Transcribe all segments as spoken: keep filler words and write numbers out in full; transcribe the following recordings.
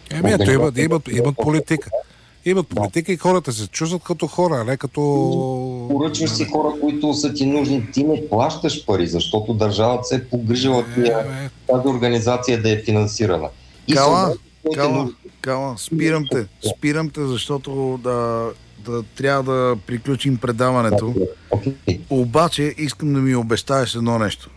Еми, ето имат, имат, имат политика. Имат политика и хората се чувстват като хора, а не като... Поръчваш си хора, които са ти нужни. Ти не плащаш пари, защото държавата се е погрижила тия, тази организация да е финансирана. И Кала, Кала, Кала, спирам те, спирам те, защото да, да трябва да приключим предаването. Okay. Обаче искам да ми обещаеш едно нещо.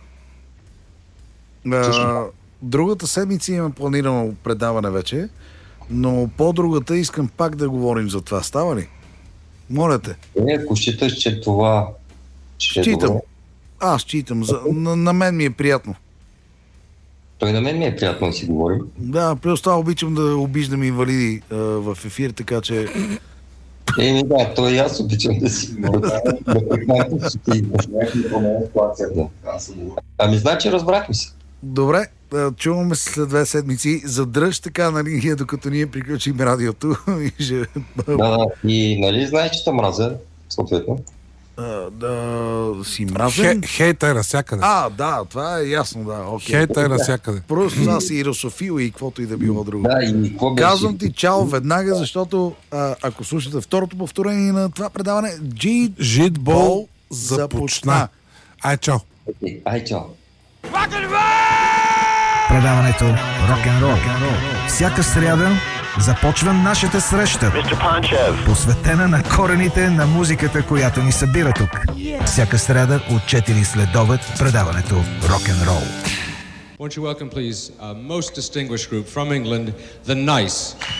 А, другата седмица имам планирано предаване вече, но по-другата искам пак да говорим за това. Става ли? Моля те. Е, ако считаш, че това ще Считам. е добре. Аз считам. За, на, на мен ми е приятно. Той на мен ми е приятно да си говорим. Да, плюс това обичам да обиждам инвалиди а, в ефир, така че... Еми да, той и аз обичам да си говоря. Да прекматам, че ти променя ситуацията. Ами значи разбрахме се. Добре, чуваме се след две седмици. Задръж така на линия, докато ние приключим радиото. И ще... Да, да. И нали знаеш, че те мразя, съответно? А, да си мразен? Хе, хейта е навсякъде. А, да, това е ясно, да. Okay. Хейта е навсякъде. Просто аз си и русофил и каквото и да било друго. Да, и какво беше? Казвам ти чао веднага, защото а, ако слушате второто повторение на това предаване, Джит Житбол започна. Ай, чао. Okay, ай, чао. Предаването Рок-н-рол. Всяка сряда започва нашата среща, посветена на корените на музиката, която ни събира тук. Всяка сряда от четири след обед предаването Рок-н-рол. Won't you welcome, please, a most distinguished group from England, The Nice.